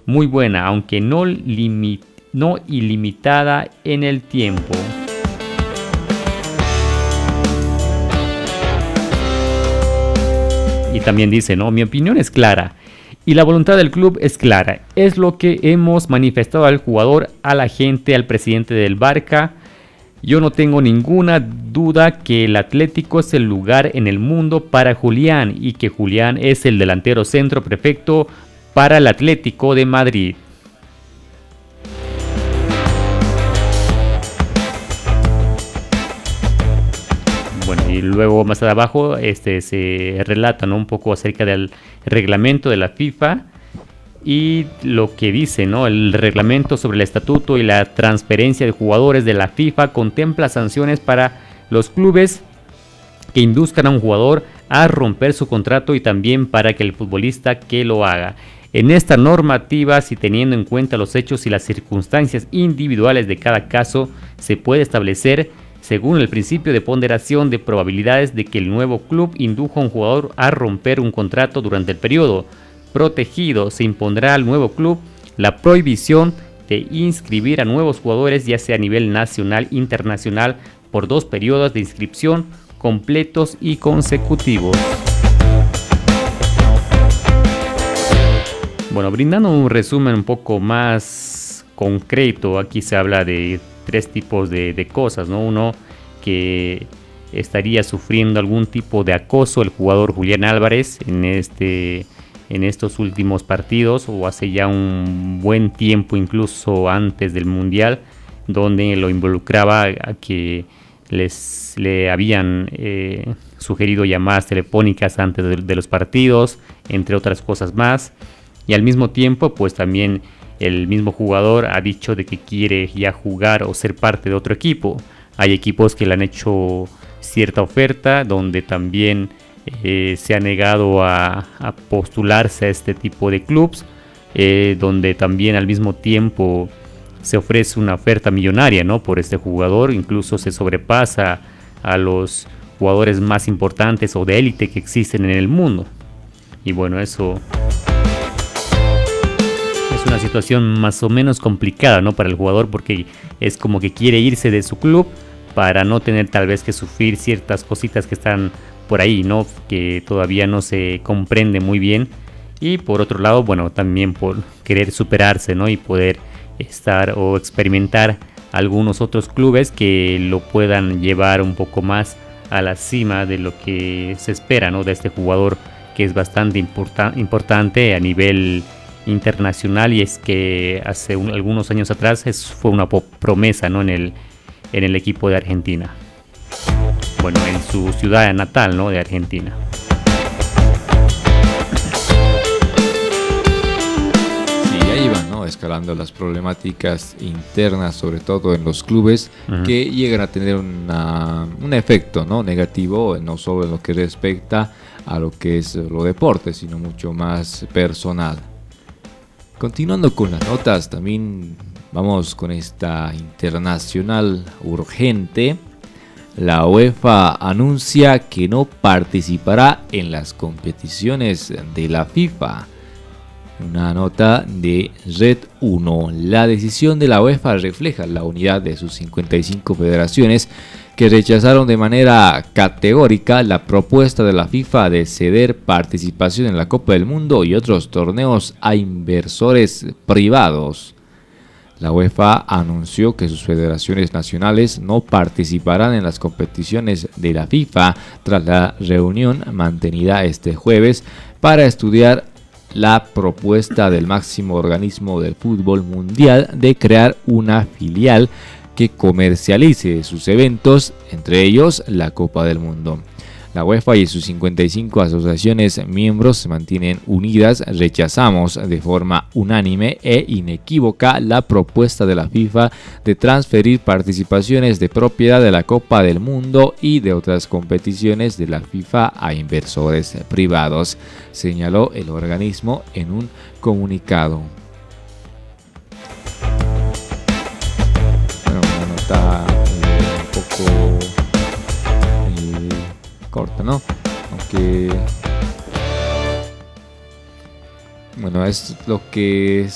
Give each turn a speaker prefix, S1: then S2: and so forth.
S1: muy buena, aunque no ilimitada en el tiempo. Y también dice, ¿no? Mi opinión es clara y la voluntad del club es clara. Es lo que hemos manifestado al jugador, a la gente, al presidente del Barça. Yo no tengo ninguna duda que el Atlético es el lugar en el mundo para Julián y que Julián es el delantero centro perfecto para el Atlético de Madrid. Bueno, y luego más abajo se relata, ¿no?, un poco acerca del reglamento de la FIFA y lo que dice, ¿no? El reglamento sobre el estatuto y la transferencia de jugadores de la FIFA contempla sanciones para los clubes que induzcan a un jugador a romper su contrato y también para que el futbolista que lo haga. En esta normativa, si teniendo en cuenta los hechos y las circunstancias individuales de cada caso, se puede establecer, según el principio de ponderación de probabilidades, de que el nuevo club indujo a un jugador a romper un contrato durante el periodo protegido. Se impondrá al nuevo club la prohibición de inscribir a nuevos jugadores, ya sea a nivel nacional e internacional, por 2 periodos de inscripción completos y consecutivos. Bueno, brindando un resumen un poco más concreto, aquí se habla de 3 tipos de cosas, ¿no? Uno, que estaría sufriendo algún tipo de acoso el jugador Julián Álvarez en estos últimos partidos, o hace ya un buen tiempo, incluso antes del Mundial, donde lo involucraba a que le habían sugerido llamadas telefónicas antes de los partidos, entre otras cosas más. Y al mismo tiempo, pues también el mismo jugador ha dicho de que quiere ya jugar o ser parte de otro equipo. Hay equipos que le han hecho cierta oferta, donde también se ha negado a postularse a este tipo de clubes, donde también al mismo tiempo se ofrece una oferta millonaria, ¿no?, por este jugador. Incluso se sobrepasa a los jugadores más importantes o de élite que existen en el mundo. Y bueno, eso es una situación más o menos complicada, ¿no?, para el jugador, porque es como que quiere irse de su club para no tener tal vez que sufrir ciertas cositas que están por ahí, ¿no?, que todavía no se comprende muy bien. Y por otro lado, bueno, también por querer superarse, ¿no?, y poder estar o experimentar algunos otros clubes que lo puedan llevar un poco más a la cima de lo que se espera, ¿no?, de este jugador, que es bastante importante a nivel internacional. Y es que hace algunos años atrás fue una promesa, ¿no?, en el equipo de Argentina. Bueno, en su ciudad natal, ¿no?, de Argentina.
S2: Sí, ahí van, ¿no?, escalando las problemáticas internas, sobre todo en los clubes, que llegan a tener un efecto, ¿no?, negativo, no solo en lo que respecta a lo que es lo deporte, sino mucho más personal. Continuando con las notas, también vamos con esta internacional urgente. La UEFA anuncia que no participará en las competiciones de la FIFA. Una nota de Red 1. La decisión de la UEFA refleja la unidad de sus 55 federaciones, que rechazaron de manera categórica la propuesta de la FIFA de ceder participación en la Copa del Mundo y otros torneos a inversores privados. La UEFA anunció que sus federaciones nacionales no participarán en las competiciones de la FIFA tras la reunión mantenida este jueves para estudiar la propuesta del máximo organismo del fútbol mundial de crear una filial que comercialice sus eventos, entre ellos la Copa del Mundo. La UEFA y sus 55 asociaciones miembros se mantienen unidas. Rechazamos de forma unánime e inequívoca la propuesta de la FIFA de transferir participaciones de propiedad de la Copa del Mundo y de otras competiciones de la FIFA a inversores privados, señaló el organismo en un comunicado. Bueno, una nota un poco corta, ¿no? Aunque bueno, es lo que